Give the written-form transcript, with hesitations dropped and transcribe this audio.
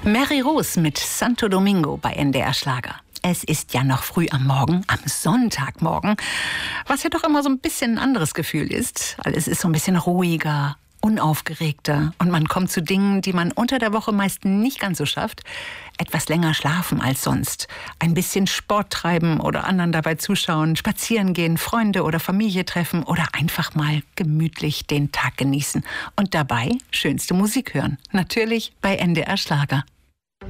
Mary Rose mit Santo Domingo bei NDR Schlager. Es ist ja noch früh am Morgen, am Sonntagmorgen, was ja doch immer so ein bisschen ein anderes Gefühl ist. Alles ist so ein bisschen ruhiger, unaufgeregter und man kommt zu Dingen, die man unter der Woche meist nicht ganz so schafft. Etwas länger schlafen als sonst, ein bisschen Sport treiben oder anderen dabei zuschauen, spazieren gehen, Freunde oder Familie treffen oder einfach mal gemütlich den Tag genießen und dabei schönste Musik hören. Natürlich bei NDR Schlager.